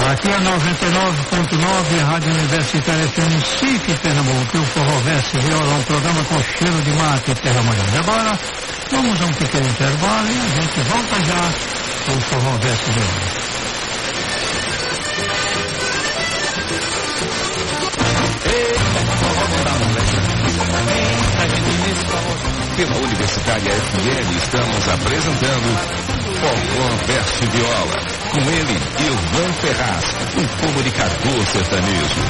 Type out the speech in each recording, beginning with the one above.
Aqui é 99.9, Rádio Universitária FM, SIC Pernambuco, o Forró Verso Viola, um programa com cheiro de mato e terra molhada. Agora, vamos a um pequeno intervalo e a gente volta já com o Forró Verso Viola. Pela Universitária FM estamos apresentando Forró Verso Viola. Com ele, Irvan Ferraz, um comunicador sertanejo.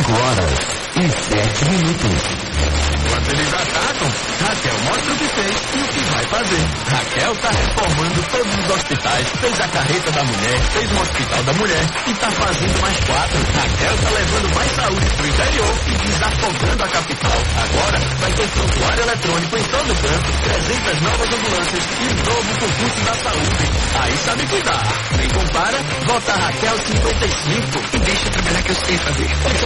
5h07. Enquanto eles atacam, Raquel mostra o que fez e o que vai fazer. Raquel tá reformando todos os hospitais, fez a carreta da mulher, fez um hospital da mulher e tá fazendo mais 4. Raquel tá levando mais saúde pro interior e desafogando a capital. Agora vai ter prontuário eletrônico em todo canto, 300 novas ambulâncias e um novo concurso da saúde. Aí sabe cuidar. Nem compara, vota Raquel 55 e deixa eu trabalhar que eu sei fazer.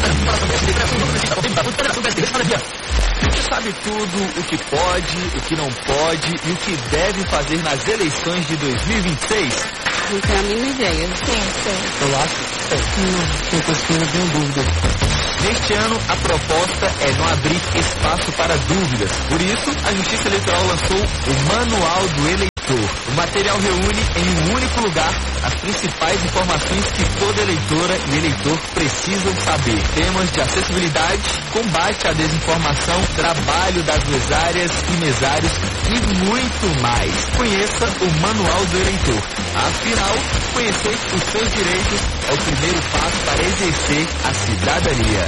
Você sabe tudo o que pode, o que não pode e o que deve fazer nas eleições de 2026? Não tenho a mínima ideia. Sim. Eu acho que tem coisa que eu não tenho dúvida. Neste ano, a proposta é não abrir espaço para dúvidas. Por isso, a Justiça Eleitoral lançou o Manual do Eleitor. O material reúne em um único lugar as principais informações que toda eleitora e eleitor precisam saber. Temas de acessibilidade, combate à desinformação, trabalho das mesárias e mesários e muito mais. Conheça o Manual do Eleitor. Afinal, conhecer os seus direitos é o primeiro passo para exercer a cidadania.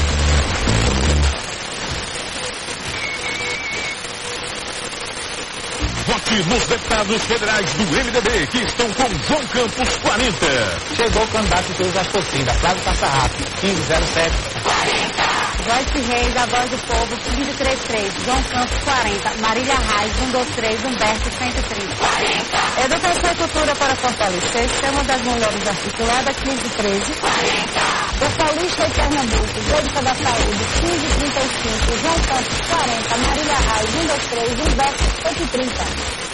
Vote nos deputados federais do MDB que estão com João Campos 40. Chegou o candidato de todas as torcidas, Flávio Passarrato, 1507. 40. Joyce Reis, a voz do povo, 1533. João Campos 40. Marília Reis, 123. Humberto 130. 40. Educação e cultura para fortalecer. Sistema das mulheres articulada, 1513. 40. Da Paulista e Pernambuco, Médica da Saúde, 1535. João Campos 40. Marília Reis, 123. Humberto 130.